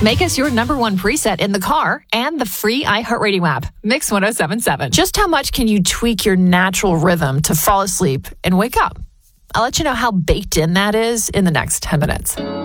Make us your number one preset in the car and the free iHeartRadio app. Mix 1077. Just how much can you tweak your natural rhythm to fall asleep and wake up? I'll let you know how baked in that is in the next 10 minutes.